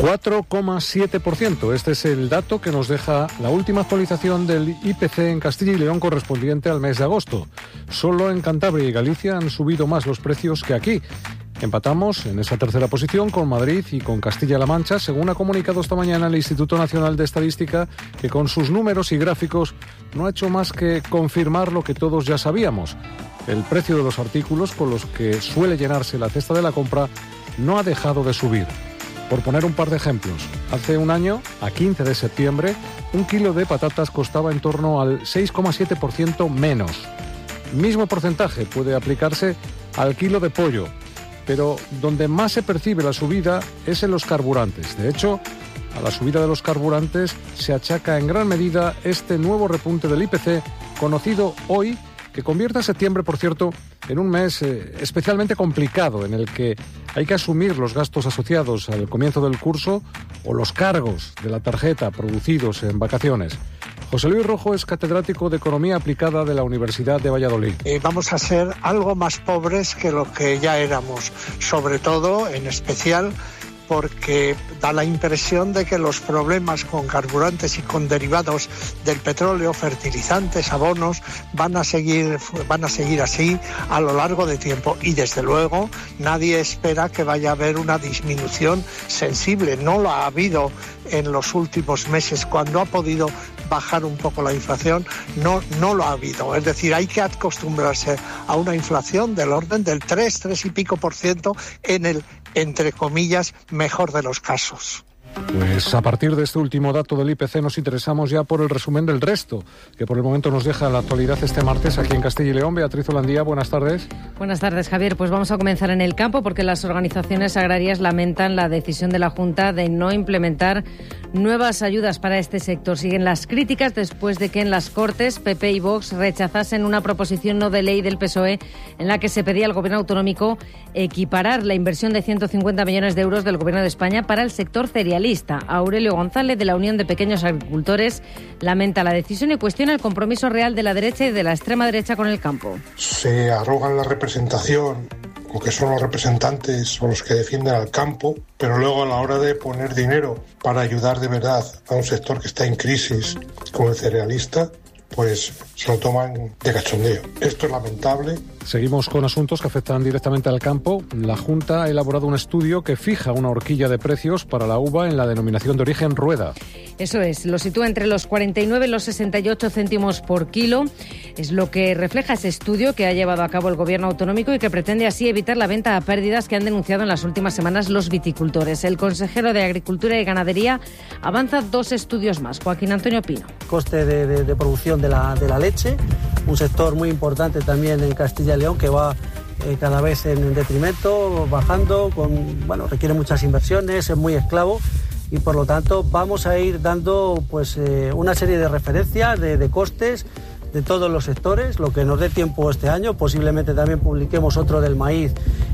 4,7%. Este es el dato que nos deja la última actualización del IPC en Castilla y León correspondiente al mes de agosto. Solo en Cantabria y Galicia han subido más los precios que aquí. Empatamos en esa tercera posición con Madrid y con Castilla-La Mancha, según ha comunicado esta mañana el Instituto Nacional de Estadística, que con sus números y gráficos no ha hecho más que confirmar lo que todos ya sabíamos. El precio de los artículos con los que suele llenarse la cesta de la compra no ha dejado de subir. Por poner un par de ejemplos, hace un año, a 15 de septiembre, un kilo de patatas costaba en torno al 6,7% menos. Mismo porcentaje puede aplicarse al kilo de pollo, pero donde más se percibe la subida es en los carburantes. De hecho, a la subida de los carburantes se achaca en gran medida este nuevo repunte del IPC, conocido hoy, que convierte a septiembre, por cierto, en un mes especialmente complicado, en el que hay que asumir los gastos asociados al comienzo del curso o los cargos de la tarjeta producidos en vacaciones. José Luis Rojo es catedrático de Economía Aplicada de la Universidad de Valladolid. Vamos a ser algo más pobres que lo que ya éramos, sobre todo, en especial, porque da la impresión de que los problemas con carburantes y con derivados del petróleo, fertilizantes, abonos, van a seguir así a lo largo de tiempo. Y desde luego nadie espera que vaya a haber una disminución sensible. No lo ha habido en los últimos meses, cuando ha podido bajar un poco la inflación, no lo ha habido. Es decir, hay que acostumbrarse a una inflación del orden del 3 y pico % en el, entre comillas, mejor de los casos. Pues a partir de este último dato del IPC nos interesamos ya por el resumen del resto, que por el momento nos deja la actualidad este martes aquí en Castilla y León. Beatriz Holandía, buenas tardes. Buenas tardes, Javier. Pues vamos a comenzar en el campo, porque las organizaciones agrarias lamentan la decisión de la Junta de no implementar nuevas ayudas para este sector. Siguen las críticas después de que en las Cortes PP y Vox rechazasen una proposición no de ley del PSOE en la que se pedía al Gobierno autonómico equiparar la inversión de 150 millones de euros del Gobierno de España para el sector cerealista. Aurelio González, de la Unión de Pequeños Agricultores, lamenta la decisión y cuestiona el compromiso real de la derecha y de la extrema derecha con el campo. Se arrogan la representación, o que son los representantes o los que defienden al campo, pero luego a la hora de poner dinero para ayudar de verdad a un sector que está en crisis como el cerealista, pues se lo toman de cachondeo. Esto es lamentable. Seguimos con asuntos que afectan directamente al campo. La Junta ha elaborado un estudio que fija una horquilla de precios para la uva en la denominación de origen Rueda. Eso es, lo sitúa entre los 49 y los 68 céntimos por kilo. Es lo que refleja ese estudio que ha llevado a cabo el Gobierno autonómico y que pretende así evitar la venta a pérdidas que han denunciado en las últimas semanas los viticultores. El consejero de Agricultura y Ganadería avanza 2 estudios más. Joaquín Antonio Pino. Coste de producción de la leche, un sector muy importante también en Castilla y León que va cada vez en detrimento, bajando, requiere muchas inversiones, es muy esclavo y por lo tanto vamos a ir dando una serie de referencias de costes de todos los sectores, lo que nos dé tiempo este año. Posiblemente también publiquemos otro del maíz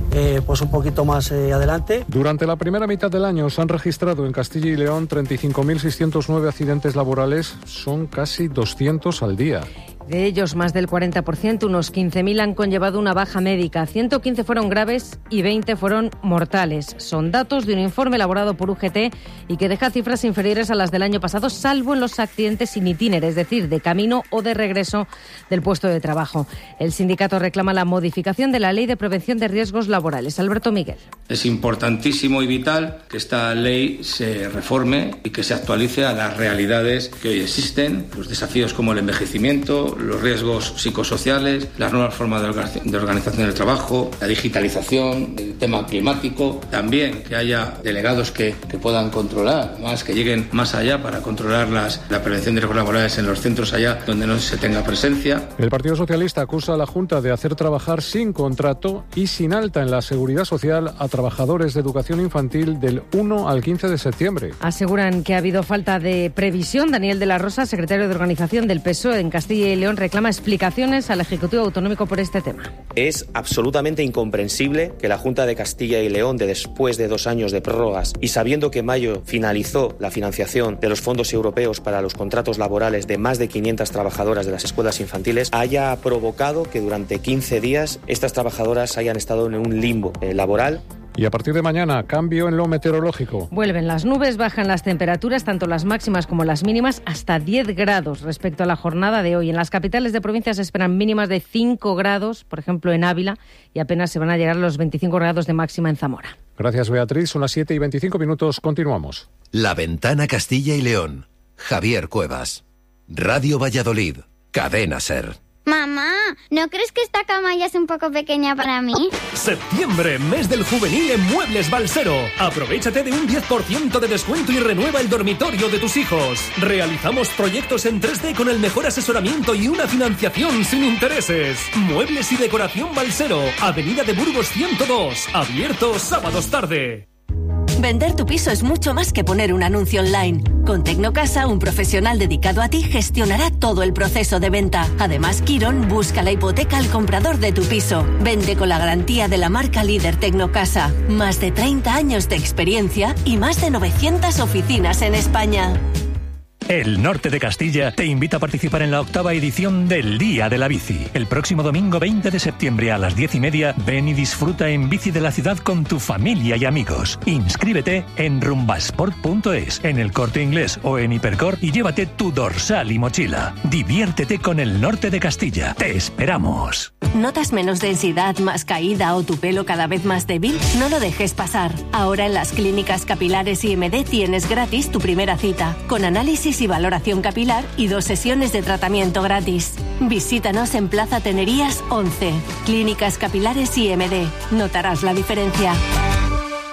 un poquito más adelante. Durante la primera mitad del año se han registrado en Castilla y León 35.609 accidentes laborales, son casi 200 al día. De ellos, más del 40%, unos 15.000 han conllevado una baja médica. 115 fueron graves y 20 fueron mortales. Son datos de un informe elaborado por UGT y que deja cifras inferiores a las del año pasado, salvo en los accidentes sin itinere, es decir, de camino o de regreso del puesto de trabajo. El sindicato reclama la modificación de la Ley de Prevención de Riesgos Laborales. Alberto Miguel. Es importantísimo y vital que esta ley se reforme y que se actualice a las realidades que hoy existen, los desafíos como el envejecimiento, los riesgos psicosociales, las nuevas formas de organización del trabajo, la digitalización, el tema climático, también que haya delegados que puedan controlar, más que lleguen más allá para controlar la prevención de riesgos laborales en los centros allá donde no se tenga presencia. El Partido Socialista acusa a la Junta de hacer trabajar sin contrato y sin alta en la Seguridad Social a trabajadores de educación infantil del 1 al 15 de septiembre. Aseguran que ha habido falta de previsión. Daniel de la Rosa, secretario de Organización del PSOE en Castilla y León, reclama explicaciones al Ejecutivo Autonómico por este tema. Es absolutamente incomprensible que la Junta de Castilla y León, después de 2 años de prórrogas y sabiendo que en mayo finalizó la financiación de los fondos europeos para los contratos laborales de más de 500 trabajadoras de las escuelas infantiles, haya provocado que durante 15 días estas trabajadoras hayan estado en un limbo laboral. Y a partir de mañana, cambio en lo meteorológico. Vuelven las nubes, bajan las temperaturas, tanto las máximas como las mínimas, hasta 10 grados respecto a la jornada de hoy. En las capitales de provincia se esperan mínimas de 5 grados, por ejemplo en Ávila, y apenas se van a llegar a los 25 grados de máxima en Zamora. Gracias, Beatriz. Son las 7:25, continuamos. La Ventana Castilla y León. Javier Cuevas. Radio Valladolid. Cadena SER. Mamá, ¿no crees que esta cama ya es un poco pequeña para mí? Septiembre, mes del juvenil en Muebles Balsero. Aprovechate de un 10% de descuento y renueva el dormitorio de tus hijos. Realizamos proyectos en 3D con el mejor asesoramiento y una financiación sin intereses. Muebles y decoración Balsero, Avenida de Burgos 102, abierto sábados tarde. Vender tu piso es mucho más que poner un anuncio online. Con Tecnocasa, un profesional dedicado a ti gestionará todo el proceso de venta. Además, Quirón busca la hipoteca al comprador de tu piso. Vende con la garantía de la marca líder Tecnocasa. Más de 30 años de experiencia y más de 900 oficinas en España. El Norte de Castilla te invita a participar en la 8ª edición del Día de la Bici. El próximo domingo 20 de septiembre a las 10:30, ven y disfruta en bici de la ciudad con tu familia y amigos. Inscríbete en rumbasport.es, en El Corte Inglés o en Hipercor y llévate tu dorsal y mochila. Diviértete con el Norte de Castilla. ¡Te esperamos! ¿Notas menos densidad, más caída o tu pelo cada vez más débil? No lo dejes pasar. Ahora en las clínicas capilares IMD tienes gratis tu primera cita, con análisis y valoración capilar y 2 sesiones de tratamiento gratis. Visítanos en Plaza Tenerías 11. Clínicas Capilares IMD. Notarás la diferencia.